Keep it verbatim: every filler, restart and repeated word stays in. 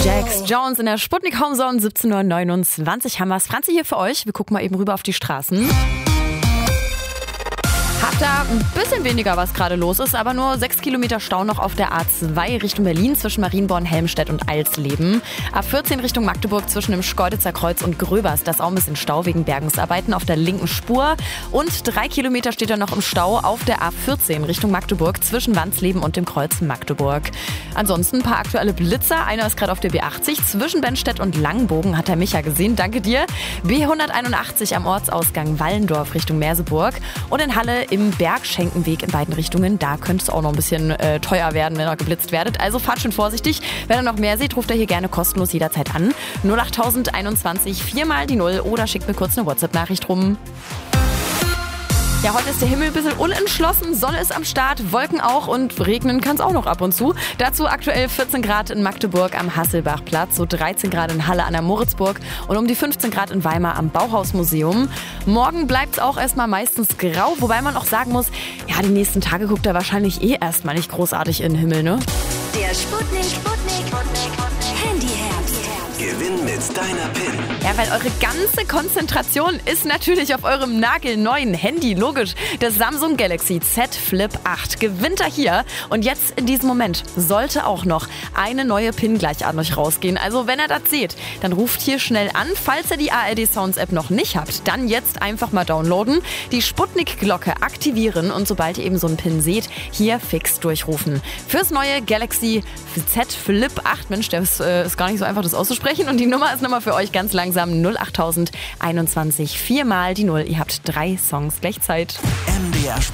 Jax Jones in der Sputnik Homezone, siebzehn Uhr neunundzwanzig haben wir's. Franzi hier für euch. Wir gucken mal eben rüber auf die Straßen. Habt da ein bisschen weniger, was gerade los ist, aber nur sechs Kilometer Stau noch auf der A zwei Richtung Berlin zwischen Marienborn, Helmstedt und Alsleben. A vierzehn Richtung Magdeburg zwischen dem Schkeuditzer Kreuz und Gröbers. Das ist auch ein bisschen Stau wegen Bergungsarbeiten auf der linken Spur. Und drei Kilometer steht er noch im Stau auf der A vierzehn Richtung Magdeburg zwischen Wandsleben und dem Kreuz Magdeburg. Ansonsten ein paar aktuelle Blitzer. Einer ist gerade auf der B achtzig zwischen Bennstedt und Langenbogen, hat der Micha gesehen. Danke dir. B hunderteinundachtzig am Ortsausgang Wallendorf Richtung Merseburg. Und in Halle im Bergschenkenweg in beiden Richtungen. Da könnte es auch noch ein bisschen äh, teuer werden, wenn ihr geblitzt werdet. Also fahrt schon vorsichtig. Wenn ihr noch mehr seht, ruft ihr hier gerne kostenlos jederzeit an. null acht einundzwanzig, viermal die Null oder schickt mir kurz eine WhatsApp-Nachricht rum. Ja, heute ist der Himmel ein bisschen unentschlossen, Sonne ist am Start, Wolken auch und regnen kann es auch noch ab und zu. Dazu aktuell vierzehn Grad in Magdeburg am Hasselbachplatz, so dreizehn Grad in Halle an der Moritzburg und um die fünfzehn Grad in Weimar am Bauhausmuseum. Morgen bleibt es auch erstmal meistens grau, wobei man auch sagen muss, ja, die nächsten Tage guckt er wahrscheinlich eh erstmal nicht großartig in den Himmel, ne? Der Sputnik, Sputnik, Handy-Herz. Gewinn mit deiner PIN. Ja, weil eure ganze Konzentration ist natürlich auf eurem nagelneuen Handy. Logisch, das Samsung Galaxy Z Flip acht gewinnt er hier. Und jetzt in diesem Moment sollte auch noch eine neue PIN gleich an euch rausgehen. Also wenn ihr das seht, dann ruft hier schnell an. Falls ihr die A R D Sounds App noch nicht habt, dann jetzt einfach mal downloaden, die Sputnik-Glocke aktivieren und sobald ihr eben so einen PIN seht, hier fix durchrufen. Fürs neue Galaxy Z Flip acht, Mensch, das äh, ist gar nicht so einfach, das auszusprechen. Und die Nummer ist nochmal für euch ganz langsam null acht einundzwanzig, viermal die Null. Ihr habt drei Songs gleich Zeit. M D R Sport.